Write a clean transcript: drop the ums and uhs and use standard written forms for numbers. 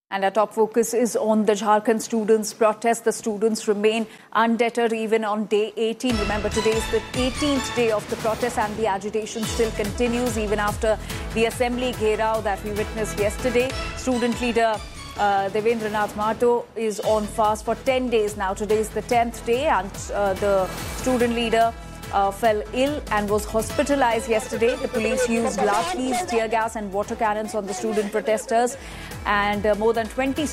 And our top focus is on the Jharkhand students' protest. The students remain undeterred even on day 18. Remember, today is the 18th day of the protest and the agitation still continues even after the assembly gherao that we witnessed yesterday. Student leader Devendranath Mahato is on fast for 10 days now. Today is the 10th day and the student leader fell ill and was hospitalized yesterday. The police used lathis, tear gas and water cannons on the student protesters, and more than 20